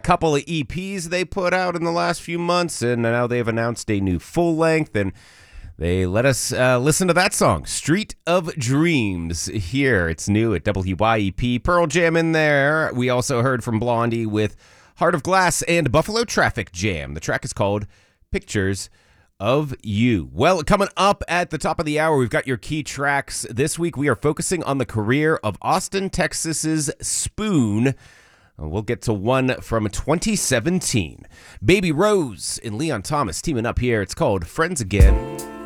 couple of EPs they put out in the last few months, and now they've announced a new full length, and they let us listen to that song, Street of Dreams, here. It's new at WYEP. Pearl Jam in there. We also heard from Blondie with Heart of Glass and Buffalo Traffic Jam. The track is called Pictures of You. Well, coming up at the top of the hour, we've got your key tracks. This week, we are focusing on the career of Austin, Texas's Spoon. We'll get to one from 2017. Baby Rose and Leon Thomas teaming up here. It's called Friends Again.